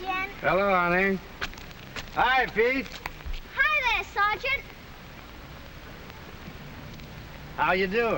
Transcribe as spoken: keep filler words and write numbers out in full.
Jen. Hello, honey. Hi, Pete. Hi there, Sergeant. How you doing?